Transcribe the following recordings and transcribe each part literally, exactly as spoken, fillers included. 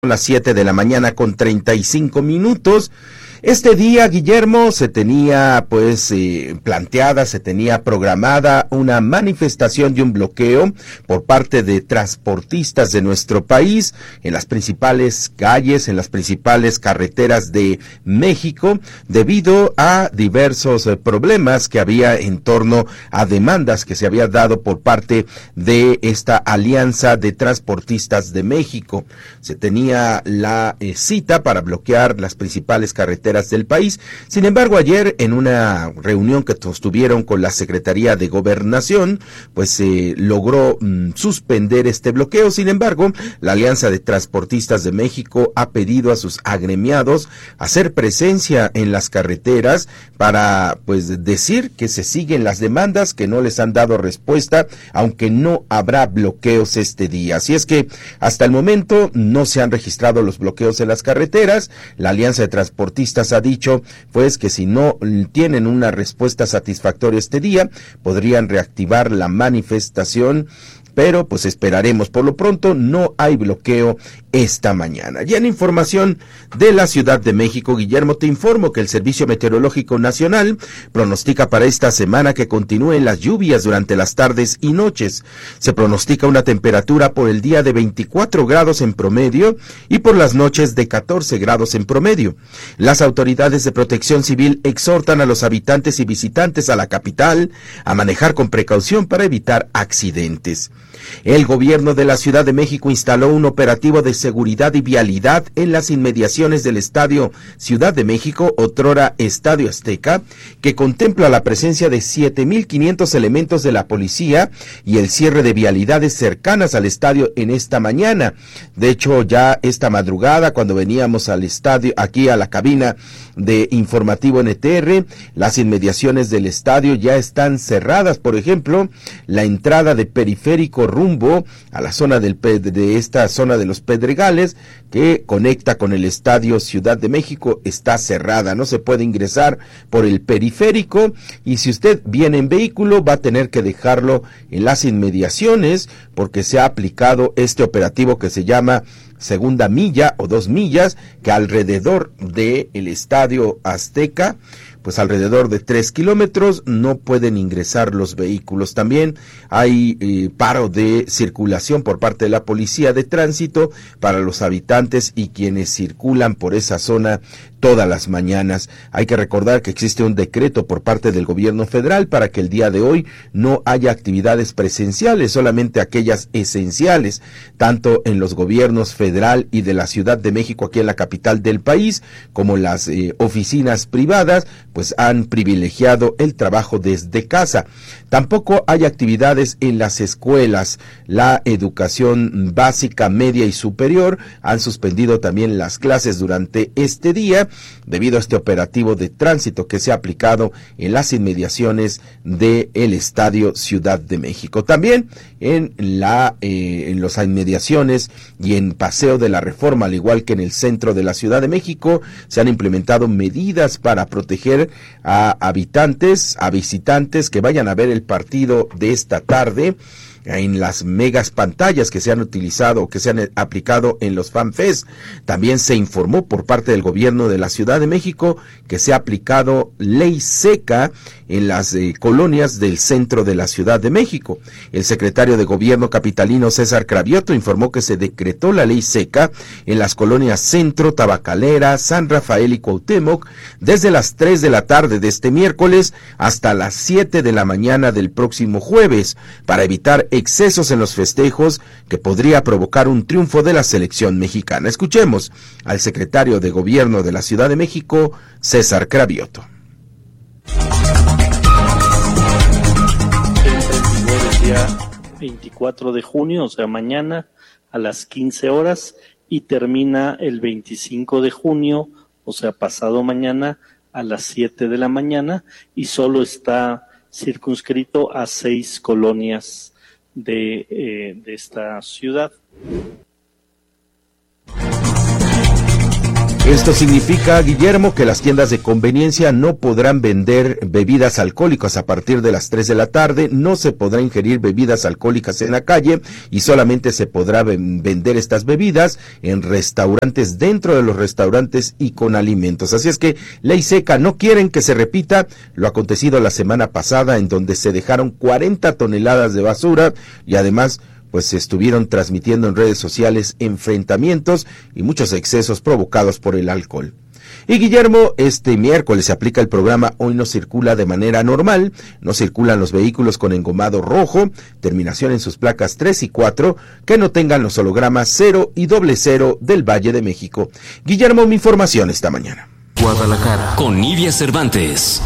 Las siete de la mañana con treinta y cinco minutos. Este día, Guillermo, se tenía pues eh, planteada, se tenía programada una manifestación y un bloqueo por parte de transportistas de nuestro país en las principales calles, en las principales carreteras de México, debido a diversos eh, problemas que había en torno a demandas que se había dado por parte de esta Alianza de Transportistas de México. Se tenía la eh, cita para bloquear las principales carreteras del país. Sin embargo, ayer en una reunión que sostuvieron con la Secretaría de Gobernación, pues se eh, logró mm, suspender este bloqueo. Sin embargo, la Alianza de Transportistas de México ha pedido a sus agremiados hacer presencia en las carreteras para pues decir que se siguen las demandas, que no les han dado respuesta, aunque no habrá bloqueos este día. Así es que hasta el momento no se han registrado los bloqueos en las carreteras. La Alianza de Transportistas ha dicho pues que si no tienen una respuesta satisfactoria este día, podrían reactivar la manifestación, pero pues esperaremos. Por lo pronto no hay bloqueo esta mañana. Y en información de la Ciudad de México, Guillermo, te informo que el Servicio Meteorológico Nacional pronostica para esta semana que continúen las lluvias durante las tardes y noches. Se pronostica una temperatura por el día de veinticuatro grados en promedio y por las noches de catorce grados en promedio. Las autoridades de protección civil exhortan a los habitantes y visitantes a la capital a manejar con precaución para evitar accidentes. El gobierno de la Ciudad de México instaló un operativo de seguridad y vialidad en las inmediaciones del Estadio Ciudad de México, otrora Estadio Azteca, que contempla la presencia de siete mil quinientos elementos de la policía y el cierre de vialidades cercanas al estadio en esta mañana. De hecho, ya esta madrugada, cuando veníamos al estadio, aquí a la cabina de Informativo N T R, las inmediaciones del estadio ya están cerradas. Por ejemplo, la entrada de Periférico rumbo a la zona del de esta zona de los Pedregales, que conecta con el Estadio Ciudad de México, está cerrada. No se puede ingresar por el periférico, y si usted viene en vehículo va a tener que dejarlo en las inmediaciones, porque se ha aplicado este operativo que se llama segunda milla o dos millas, que alrededor del Estadio Azteca, pues alrededor de tres kilómetros no pueden ingresar los vehículos. También hay eh, paro de circulación por parte de la Policía de Tránsito para los habitantes y quienes circulan por esa zona todas las mañanas. Hay que recordar que existe un decreto por parte del gobierno federal para que el día de hoy no haya actividades presenciales, solamente aquellas esenciales, tanto en los gobiernos federal y de la Ciudad de México, aquí en la capital del país, como las eh, oficinas privadas, pues han privilegiado el trabajo desde casa. Tampoco hay actividades en las escuelas. La educación básica, media y superior han suspendido también las clases durante este día, debido a este operativo de tránsito que se ha aplicado en las inmediaciones del Estadio Ciudad de México. También en la eh, en las inmediaciones y en Paseo de la Reforma, al igual que en el centro de la Ciudad de México, se han implementado medidas para proteger a habitantes, a visitantes que vayan a ver el partido de esta tarde en las megas pantallas que se han utilizado, que se han aplicado en los FanFest. También se informó por parte del gobierno de la Ciudad de México que se ha aplicado ley seca en las eh, colonias del centro de la Ciudad de México. El secretario de Gobierno capitalino César Cravioto informó que se decretó la ley seca en las colonias Centro, Tabacalera, San Rafael y Cuauhtémoc desde las tres de la tarde de este miércoles hasta las siete de la mañana del próximo jueves, para evitar excesos en los festejos que podría provocar un triunfo de la selección mexicana. Escuchemos al secretario de Gobierno de la Ciudad de México, César Cravioto. El día veinticuatro de junio, o sea, mañana a las quince horas, y termina el veinticinco de junio, o sea, pasado mañana a las siete de la mañana, y solo está circunscrito a seis colonias de, eh, de esta ciudad. Esto significa, Guillermo, que las tiendas de conveniencia no podrán vender bebidas alcohólicas a partir de las tres de la tarde, no se podrá ingerir bebidas alcohólicas en la calle y solamente se podrá vender estas bebidas en restaurantes, dentro de los restaurantes y con alimentos. Así es que ley seca, no quieren que se repita lo acontecido la semana pasada, en donde se dejaron cuarenta toneladas de basura y además pues se estuvieron transmitiendo en redes sociales enfrentamientos y muchos excesos provocados por el alcohol. Y Guillermo, este miércoles se aplica el programa Hoy no circula de manera normal, no circulan los vehículos con engomado rojo, terminación en sus placas tres y cuatro, que no tengan los hologramas cero y doble cero del Valle de México. Guillermo, mi información esta mañana. Guadalajara, con Nidia Cervantes.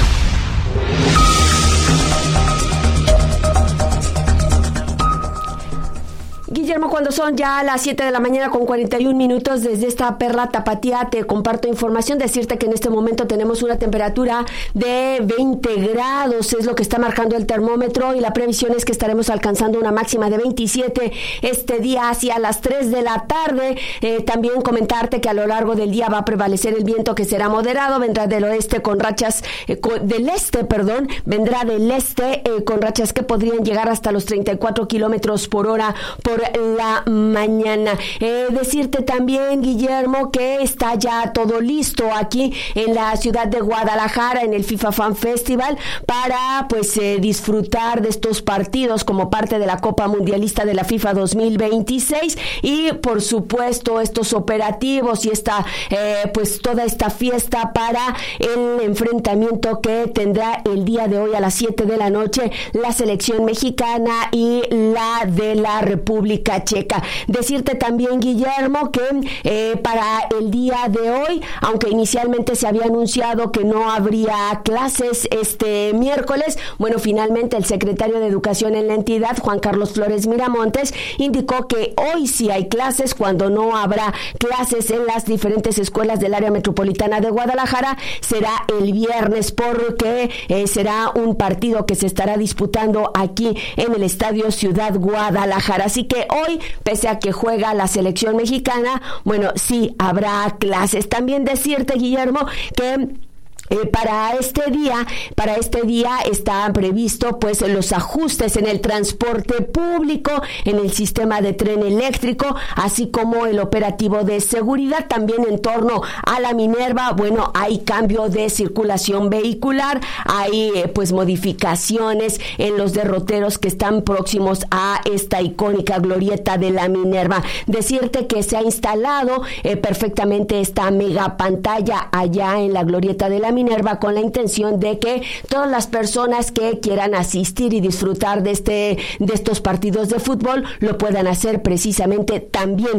Guillermo, cuando son ya las siete de la mañana con cuarenta y un minutos, desde esta perla tapatía te comparto información, decirte que en este momento tenemos una temperatura de veinte grados, es lo que está marcando el termómetro, y la previsión es que estaremos alcanzando una máxima de veintisiete este día hacia las tres de la tarde. Eh, también comentarte que a lo largo del día va a prevalecer el viento, que será moderado, vendrá del oeste con rachas, eh, con, del este, perdón, vendrá del este eh, con rachas que podrían llegar hasta los treinta y cuatro kilómetros por hora por la mañana. Eh, decirte también, Guillermo, que está ya todo listo aquí en la ciudad de Guadalajara, en el FIFA Fan Festival, para pues eh, disfrutar de estos partidos como parte de la Copa Mundialista de la FIFA dos mil veintiséis, y por supuesto estos operativos y esta eh, pues toda esta fiesta para el enfrentamiento que tendrá el día de hoy a las siete de la noche la selección mexicana y la de la República Checa. Decirte también, Guillermo, que eh, para el día de hoy, aunque inicialmente se había anunciado que no habría clases este miércoles, bueno, finalmente el secretario de Educación en la entidad, Juan Carlos Flores Miramontes, indicó que hoy sí hay clases, cuando no habrá clases en las diferentes escuelas del área metropolitana de Guadalajara será el viernes, porque eh, será un partido que se estará disputando aquí en el Estadio Ciudad Guadalajara. Así que hoy, pese a que juega la selección mexicana, bueno, sí habrá clases. También decirte, Guillermo, que Eh, para este día, para este día está previsto pues los ajustes en el transporte público, en el sistema de tren eléctrico, así como el operativo de seguridad. También en torno a la Minerva, bueno, hay cambio de circulación vehicular, hay eh, pues modificaciones en los derroteros que están próximos a esta icónica glorieta de la Minerva. Decirte que se ha instalado eh, perfectamente esta mega pantalla allá en la glorieta de la Minerva, con la intención de que todas las personas que quieran asistir y disfrutar de este de estos partidos de fútbol lo puedan hacer precisamente también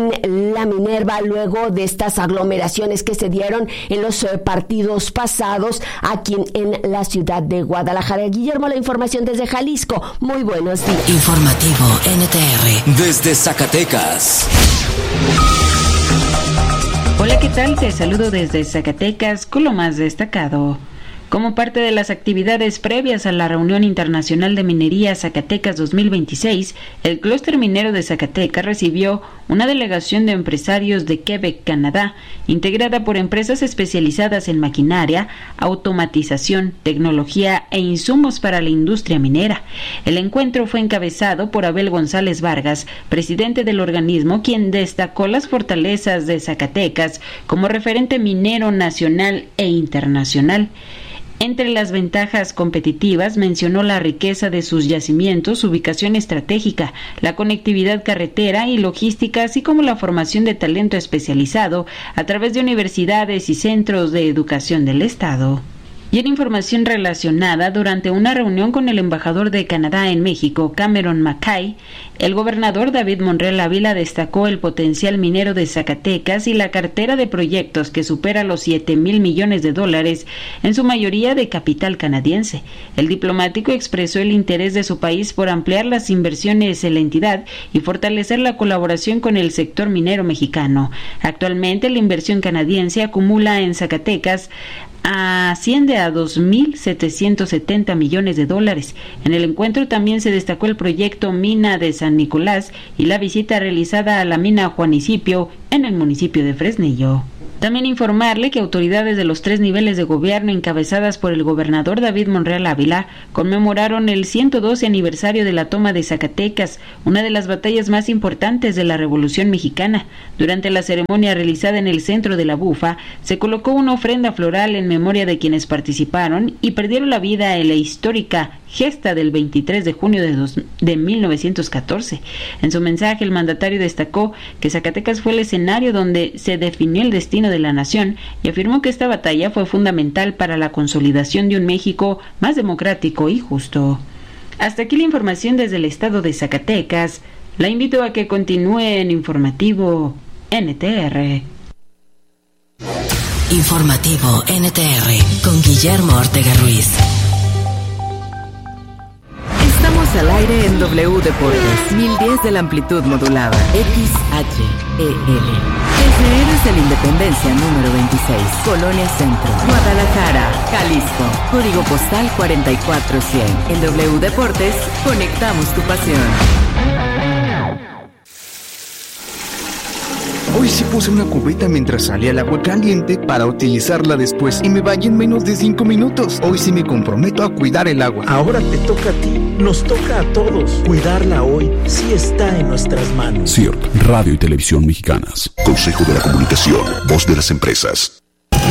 en la Minerva, luego de estas aglomeraciones que se dieron en los eh, partidos pasados aquí en, en la ciudad de Guadalajara. Guillermo, la información desde Jalisco. Muy buenos días. Informativo N T R desde Zacatecas. Hola, ¿qué tal? Te saludo desde Zacatecas con lo más destacado. Como parte de las actividades previas a la Reunión Internacional de Minería Zacatecas dos mil veintiséis, el clúster minero de Zacatecas recibió una delegación de empresarios de Quebec, Canadá, integrada por empresas especializadas en maquinaria, automatización, tecnología e insumos para la industria minera. El encuentro fue encabezado por Abel González Vargas, presidente del organismo, quien destacó las fortalezas de Zacatecas como referente minero nacional e internacional. Entre las ventajas competitivas mencionó la riqueza de sus yacimientos, su ubicación estratégica, la conectividad carretera y logística, así como la formación de talento especializado a través de universidades y centros de educación del Estado. Y en información relacionada, durante una reunión con el embajador de Canadá en México, Cameron Mackay, el gobernador David Monreal Ávila destacó el potencial minero de Zacatecas y la cartera de proyectos que supera los siete mil millones de dólares, en su mayoría de capital canadiense. El diplomático expresó el interés de su país por ampliar las inversiones en la entidad y fortalecer la colaboración con el sector minero mexicano. Actualmente, la inversión canadiense acumula en Zacatecas asciende a dos mil setecientos setenta millones de dólares. En el encuentro también se destacó el proyecto Mina de San Nicolás y la visita realizada a la mina Juanicipio en el municipio de Fresnillo. También informarle que autoridades de los tres niveles de gobierno encabezadas por el gobernador David Monreal Ávila conmemoraron el ciento doce aniversario de la toma de Zacatecas, una de las batallas más importantes de la Revolución Mexicana. Durante la ceremonia realizada en el centro de la Bufa, se colocó una ofrenda floral en memoria de quienes participaron y perdieron la vida en la histórica gesta del veintitrés de junio de, dos, de mil novecientos catorce. En su mensaje, el mandatario destacó que Zacatecas fue el escenario donde se definió el destino de la nación y afirmó que esta batalla fue fundamental para la consolidación de un México más democrático y justo. Hasta aquí la información desde el estado de Zacatecas. La invito a que continúe en Informativo N T R. Informativo N T R con Guillermo Ortega Ruiz. Estamos al aire en W Deportes, mil diez de la amplitud modulada, X H E L. Desde Héroes de la Independencia número veintiséis, Colonia Centro, Guadalajara, Jalisco, código postal cuarenta y cuatro cien. En W Deportes, conectamos tu pasión. Hoy sí puse una cubeta mientras salía el agua caliente para utilizarla después y me bañé en menos de cinco minutos. Hoy sí me comprometo a cuidar el agua. Ahora te toca a ti, nos toca a todos. Cuidarla hoy sí está en nuestras manos. C I R T, Radio y Televisión Mexicanas. Consejo de la Comunicación, voz de las empresas.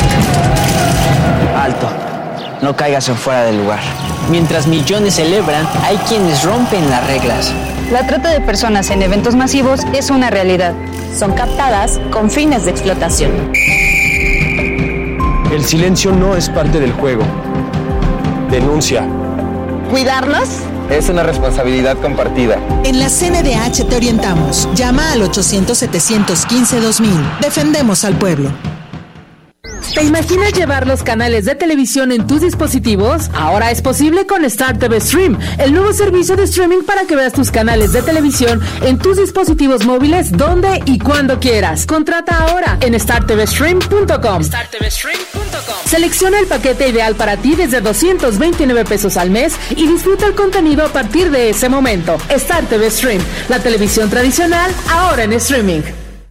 Alto, no caigas en fuera del lugar. Mientras millones celebran, hay quienes rompen las reglas. La trata de personas en eventos masivos es una realidad. Son captadas con fines de explotación. El silencio no es parte del juego. Denuncia. ¿Cuidarnos? Es una responsabilidad compartida. En la C N D H te orientamos. Llama al ochocientos, setecientos quince, dos mil. Defendemos al pueblo. ¿Te imaginas llevar los canales de televisión en tus dispositivos? Ahora es posible con Star T V Stream, el nuevo servicio de streaming para que veas tus canales de televisión en tus dispositivos móviles donde y cuando quieras. Contrata ahora en star t v stream punto com. star t v stream punto com. Selecciona el paquete ideal para ti desde doscientos veintinueve pesos al mes y disfruta el contenido a partir de ese momento. Star T V Stream, la televisión tradicional ahora en streaming.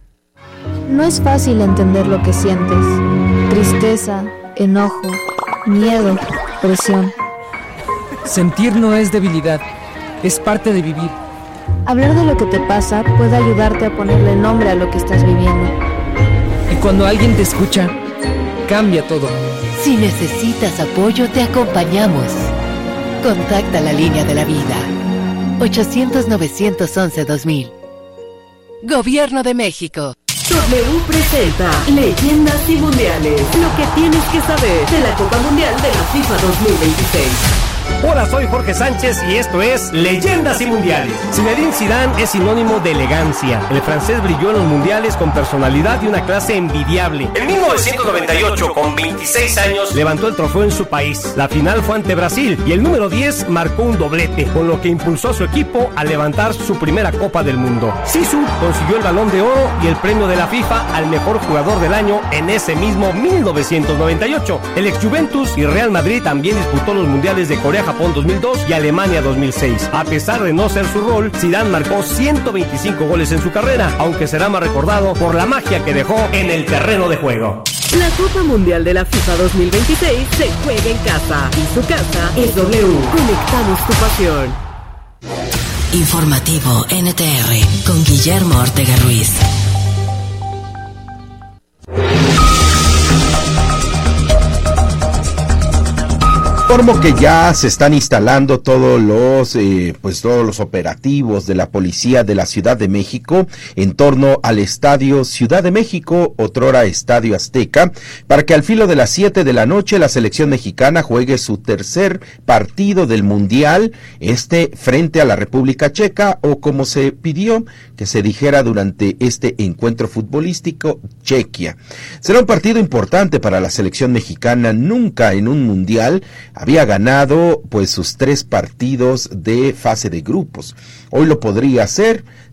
No es fácil entender lo que sientes. Tristeza, enojo, miedo, presión. Sentir no es debilidad, es parte de vivir. Hablar de lo que te pasa puede ayudarte a ponerle nombre a lo que estás viviendo. Y cuando alguien te escucha, cambia todo. Si necesitas apoyo, te acompañamos. Contacta la línea de la vida. ochocientos, novecientos once, dos mil. Gobierno de México. W presenta Leyendas y Mundiales. Lo que tienes que saber de la Copa Mundial de la FIFA dos mil veintiséis. Hola, soy Jorge Sánchez y esto es Leyendas y Mundiales. Zinedine Zidane es sinónimo de elegancia. El francés brilló en los mundiales con personalidad y una clase envidiable. En mil novecientos noventa y ocho, con veintiséis años, levantó el trofeo en su país. La final fue ante Brasil y el número diez marcó un doblete, con lo que impulsó a su equipo a levantar su primera Copa del Mundo. Zizou consiguió el Balón de Oro y el premio de la FIFA al mejor jugador del año en ese mismo mil novecientos noventa y ocho. El ex Juventus y Real Madrid también disputó los mundiales de Corea, Japón dos mil dos y Alemania dos mil seis. A pesar de no ser su rol, Zidane marcó ciento veinticinco goles en su carrera, aunque será más recordado por la magia que dejó en el terreno de juego. La Copa Mundial de la FIFA dos mil veintiséis se juega en casa y su casa es W. Conectamos tu pasión. Informativo N T R con Guillermo Ortega Ruiz. Informo que ya se están instalando todos los, eh, pues todos los operativos de la policía de la Ciudad de México en torno al Estadio Ciudad de México, otrora Estadio Azteca, para que al filo de las siete de la noche la selección mexicana juegue su tercer partido del Mundial, este frente a la República Checa, o como se pidió que se dijera durante este encuentro futbolístico, Chequia. Será un partido importante para la selección mexicana. Nunca en un Mundial había ganado pues sus tres partidos de fase de grupos. Hoy lo podría hacer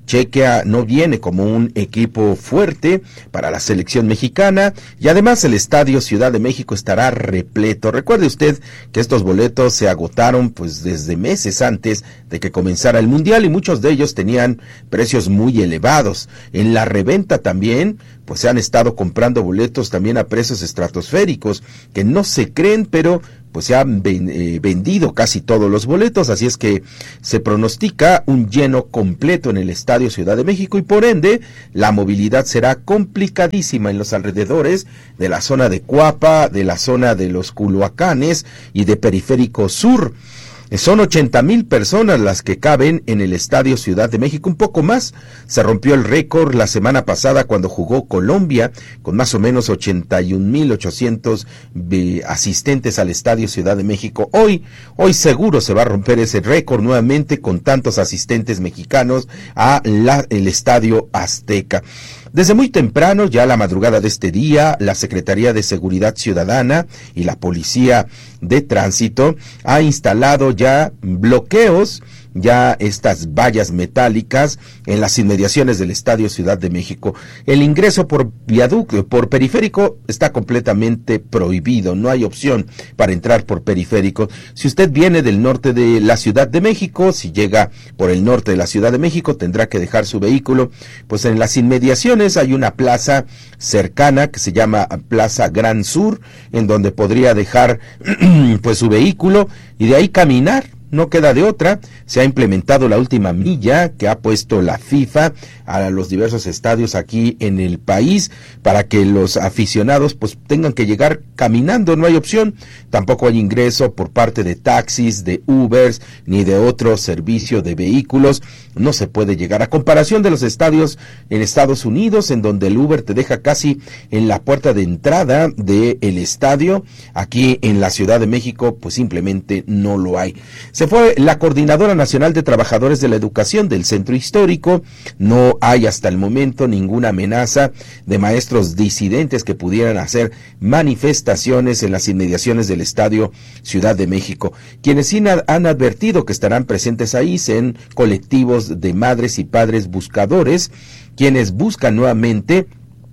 Chequia no viene como un equipo fuerte para la selección mexicana y además el Estadio Ciudad de México estará repleto. Recuerde usted que estos boletos se agotaron pues desde meses antes de que comenzara el Mundial y muchos de ellos tenían precios muy elevados. En la reventa también pues se han estado comprando boletos también a precios estratosféricos que no se creen, pero pues se han ven, eh, vendido casi todos los boletos, así es que se pronostica un lleno completo en el Estadio Ciudad de México y por ende la movilidad será complicadísima en los alrededores de la zona de Cuapa, de la zona de los Culhuacanes y de Periférico Sur. Son ochenta mil personas las que caben en el Estadio Ciudad de México, un poco más. Se rompió el récord la semana pasada cuando jugó Colombia, con más o menos ochenta y un mil ochocientos eh, asistentes al Estadio Ciudad de México. Hoy, hoy seguro se va a romper ese récord nuevamente con tantos asistentes mexicanos a la, el Estadio Azteca. Desde muy temprano, ya a la madrugada de este día, la Secretaría de Seguridad Ciudadana y la Policía de Tránsito ha instalado ya bloqueos, ya estas vallas metálicas en las inmediaciones del Estadio Ciudad de México. El ingreso por viaducto, por periférico, está completamente prohibido, no hay opción para entrar por periférico. Si usted viene del norte de la Ciudad de México, si llega por el norte de la Ciudad de México, tendrá que dejar su vehículo, pues en las inmediaciones hay una plaza cercana que se llama Plaza Gran Sur, en donde podría dejar pues su vehículo y de ahí caminar. No queda de otra, se ha implementado la última milla que ha puesto la FIFA a los diversos estadios aquí en el país para que los aficionados pues tengan que llegar caminando, no hay opción, tampoco hay ingreso por parte de taxis, de Ubers, ni de otro servicio de vehículos, no se puede llegar, a comparación de los estadios en Estados Unidos, en donde el Uber te deja casi en la puerta de entrada del estadio, aquí en la Ciudad de México pues simplemente no lo hay. Se fue la Coordinadora Nacional de Trabajadores de la Educación del Centro Histórico. No hay hasta el momento ninguna amenaza de maestros disidentes que pudieran hacer manifestaciones en las inmediaciones del Estadio Ciudad de México. Quienes sí han advertido que estarán presentes ahí son colectivos de madres y padres buscadores, quienes buscan nuevamente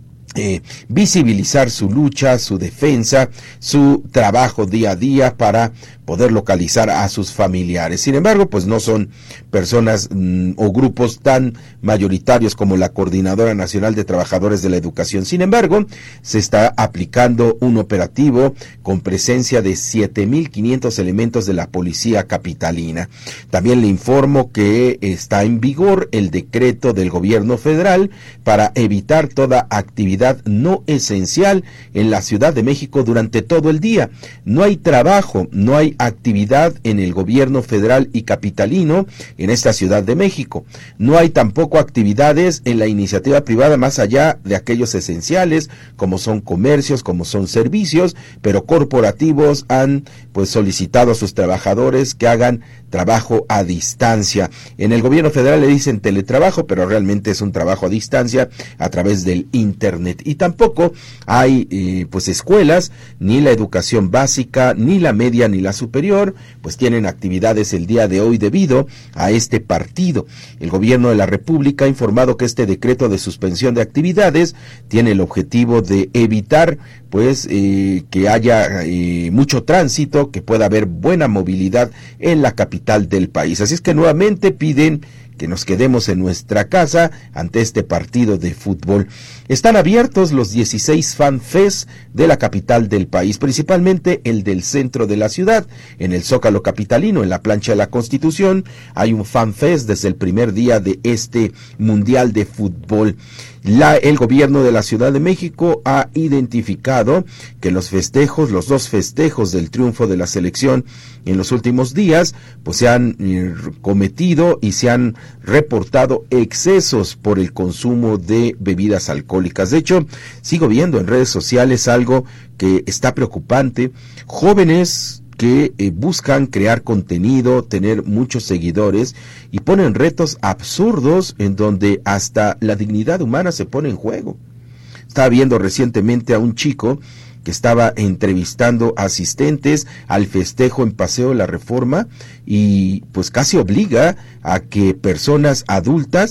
Eh, visibilizar su lucha, su defensa, su trabajo día a día para poder localizar a sus familiares. Sin embargo, pues no son personas mmm, o grupos tan mayoritarios como la Coordinadora Nacional de Trabajadores de la Educación. Sin embargo, se está aplicando un operativo con presencia de siete mil quinientos elementos de la Policía Capitalina. También le informo que está en vigor el decreto del gobierno federal para evitar toda actividad no esencial en la Ciudad de México durante todo el día. No hay trabajo, no hay actividad en el gobierno federal y capitalino en esta Ciudad de México. No hay tampoco actividades en la iniciativa privada más allá de aquellos esenciales, como son comercios, como son servicios, pero corporativos han pues solicitado a sus trabajadores que hagan trabajo a distancia. En el gobierno federal le dicen teletrabajo, pero realmente es un trabajo a distancia a través del internet. Y tampoco hay eh, pues escuelas, ni la educación básica, ni la media, ni la superior, pues tienen actividades el día de hoy debido a este partido. El gobierno de la República ha informado que este decreto de suspensión de actividades tiene el objetivo de evitar pues eh, que haya eh, mucho tránsito, que pueda haber buena movilidad en la capital del país. Así es que nuevamente piden que nos quedemos en nuestra casa ante este partido de fútbol. Están abiertos los dieciséis Fan Fest de la capital del país, principalmente el del centro de la ciudad, en el Zócalo capitalino, en la plancha de la Constitución. Hay un Fan Fest desde el primer día de este Mundial de Fútbol. La, el gobierno de la Ciudad de México ha identificado que los festejos, los dos festejos del triunfo de la selección en los últimos días, pues se han eh, cometido y se han reportado excesos por el consumo de bebidas alcohólicas. De hecho, sigo viendo en redes sociales algo que está preocupante. Jóvenes que eh, buscan crear contenido, tener muchos seguidores y ponen retos absurdos en donde hasta la dignidad humana se pone en juego. Estaba viendo recientemente a un chico que estaba entrevistando asistentes al festejo en Paseo de la Reforma y pues casi obliga a que personas adultas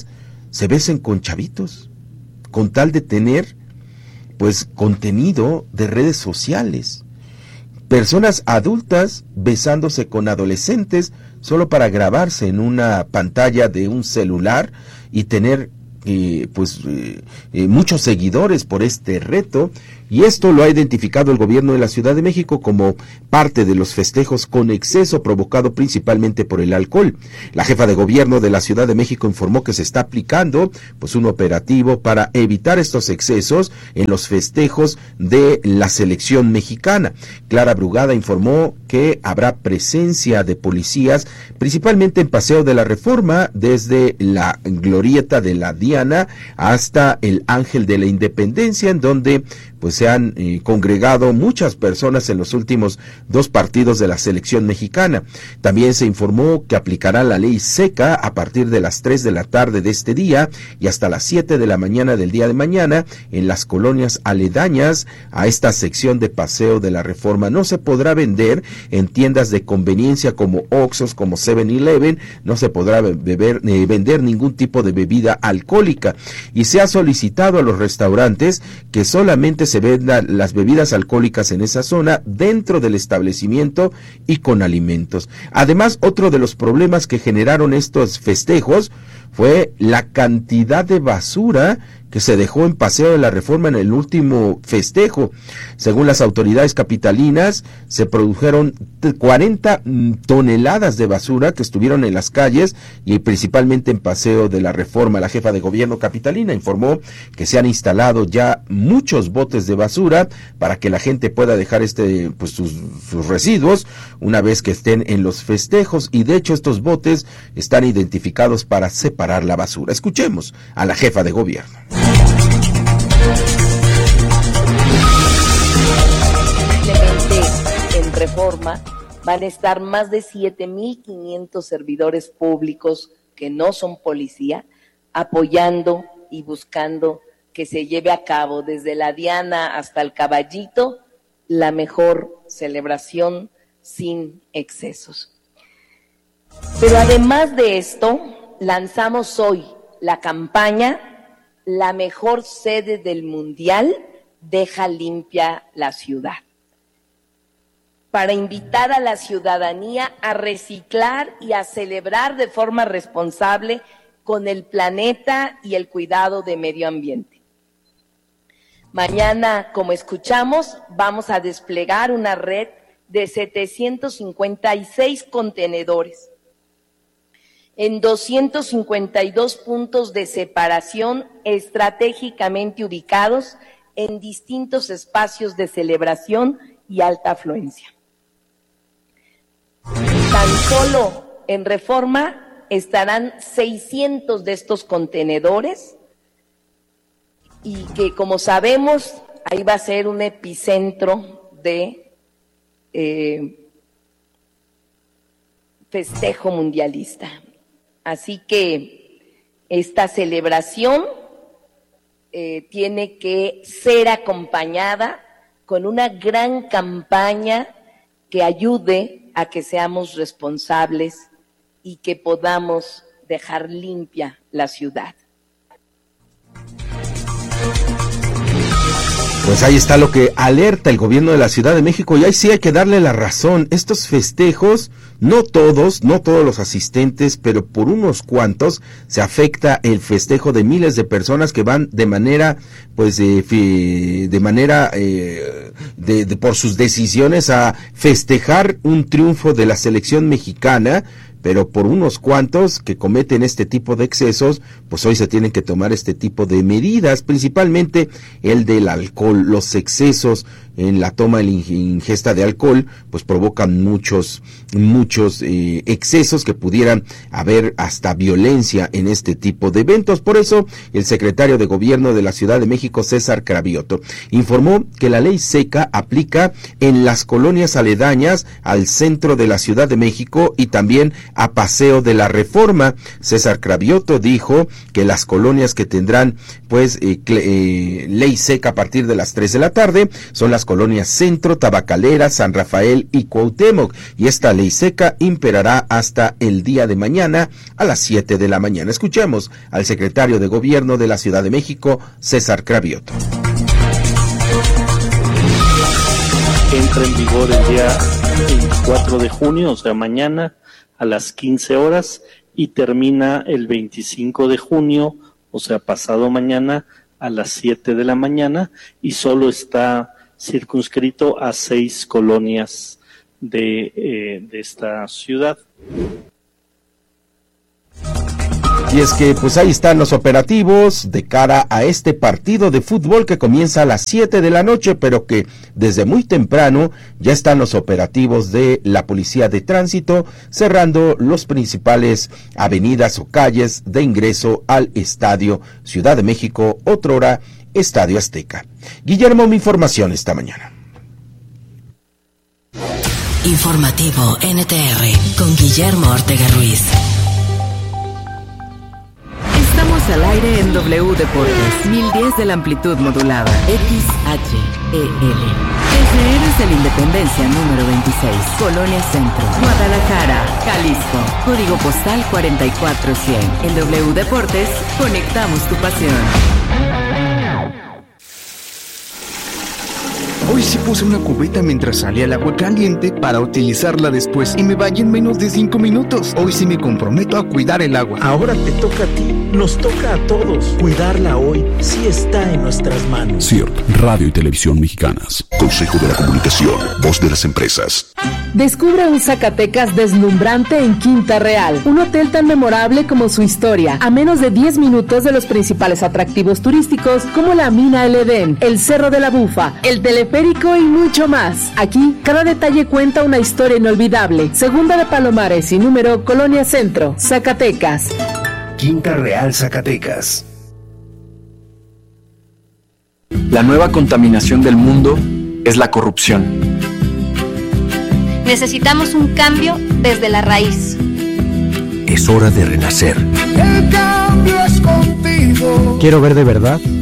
se besen con chavitos, con tal de tener pues contenido de redes sociales. Personas adultas besándose con adolescentes solo para grabarse en una pantalla de un celular y tener eh, pues eh, eh, muchos seguidores por este reto. Y esto lo ha identificado el gobierno de la Ciudad de México como parte de los festejos con exceso provocado principalmente por el alcohol. La jefa de gobierno de la Ciudad de México informó que se está aplicando pues un operativo para evitar estos excesos en los festejos de la selección mexicana. Clara Brugada informó que habrá presencia de policías principalmente en Paseo de la Reforma, desde la Glorieta de la Diana hasta el Ángel de la Independencia, en donde pues se han eh, congregado muchas personas en los últimos dos partidos de la selección mexicana. También se informó que aplicará la ley seca a partir de las tres de la tarde de este día y hasta las siete de la mañana del día de mañana en las colonias aledañas a esta sección de Paseo de la Reforma. No se podrá vender en tiendas de conveniencia como Oxxos, como seven eleven, no se podrá beber, eh, vender ningún tipo de bebida alcohólica, y se ha solicitado a los restaurantes que solamente se vendan las bebidas alcohólicas en esa zona dentro del establecimiento y con alimentos. Además, otro de los problemas que generaron estos festejos fue la cantidad de basura que se dejó en Paseo de la Reforma en el último festejo. Según las autoridades capitalinas, se produjeron cuarenta toneladas de basura que estuvieron en las calles y principalmente en Paseo de la Reforma. La jefa de gobierno capitalina informó que se han instalado ya muchos botes de basura para que la gente pueda dejar este pues sus, sus residuos una vez que estén en los festejos, y de hecho estos botes están identificados para separar la basura. Escuchemos a la jefa de gobierno. En Reforma van a estar más de siete mil quinientos servidores públicos que no son policía, apoyando y buscando que se lleve a cabo desde la Diana hasta el Caballito la mejor celebración sin excesos. Pero además de esto, lanzamos hoy la campaña La mejor sede del Mundial, deja limpia la ciudad, para invitar a la ciudadanía a reciclar y a celebrar de forma responsable con el planeta y el cuidado de medio ambiente. Mañana, como escuchamos, vamos a desplegar una red de setecientos cincuenta y seis contenedores en doscientos cincuenta y dos puntos de separación estratégicamente ubicados en distintos espacios de celebración y alta afluencia. Tan solo en Reforma estarán seiscientos de estos contenedores, y que, como sabemos, ahí va a ser un epicentro de eh, festejo mundialista. Así que esta celebración eh, tiene que ser acompañada con una gran campaña que ayude a que seamos responsables y que podamos dejar limpia la ciudad. Pues ahí está lo que alerta el gobierno de la Ciudad de México, y ahí sí hay que darle la razón. Estos festejos, no todos, no todos los asistentes, pero por unos cuantos se afecta el festejo de miles de personas que van de manera, pues, de, de manera, eh, de, de, por sus decisiones a festejar un triunfo de la selección mexicana. Pero por unos cuantos que cometen este tipo de excesos, pues hoy se tienen que tomar este tipo de medidas, principalmente el del alcohol. Los excesos en la toma y ingesta de alcohol, pues provocan muchos, muchos eh, excesos que pudieran haber hasta violencia en este tipo de eventos. Por eso, el secretario de Gobierno de la Ciudad de México, César Cravioto, informó que la ley seca aplica en las colonias aledañas al centro de la Ciudad de México y también a Paseo de la Reforma. César Cravioto dijo que las colonias que tendrán pues eh, eh, ley seca a partir de las tres de la tarde son las colonias Centro, Tabacalera, San Rafael y Cuauhtémoc, y esta ley seca imperará hasta el día de mañana a las siete de la mañana. Escuchemos al secretario de Gobierno de la Ciudad de México, César Cravioto. Entra en vigor el día veinticuatro de junio, o sea, mañana a las quince horas, y termina el veinticinco de junio, o sea, pasado mañana a las siete de la mañana, y solo está circunscrito a seis colonias de, eh, de esta ciudad. Y es que pues ahí están los operativos de cara a este partido de fútbol que comienza a las siete de la noche, pero que desde muy temprano ya están los operativos de la Policía de Tránsito cerrando los principales avenidas o calles de ingreso al Estadio Ciudad de México, otrora Estadio Azteca. Guillermo, mi información esta mañana. Informativo N T R con Guillermo Ortega Ruiz. Estamos al aire en W Deportes, mil diez de la amplitud modulada, X H E L. Desde Héroes de la Independencia número veintiséis, Colonia Centro, Guadalajara, Jalisco, código postal cuarenta y cuatro cien. En W Deportes, conectamos tu pasión. Hoy sí puse una cubeta mientras salía el agua caliente para utilizarla después y me bañé en menos de cinco minutos. Hoy sí me comprometo a cuidar el agua. Ahora te toca a ti, nos toca a todos. Cuidarla hoy sí está en nuestras manos. C I R T, Radio y Televisión Mexicanas. Consejo de la Comunicación, voz de las empresas. Descubre un Zacatecas deslumbrante en Quinta Real, un hotel tan memorable como su historia, a menos de diez minutos de los principales atractivos turísticos como la Mina El Edén, el Cerro de la Bufa, el teleférico y mucho más. Aquí, cada detalle cuenta una historia inolvidable. Segunda de Palomares y número Colonia Centro, Zacatecas. Quinta Real, Zacatecas. La nueva contaminación del mundo es la corrupción. Necesitamos un cambio desde la raíz. Es hora de renacer. El cambio es contigo. Quiero ver de verdad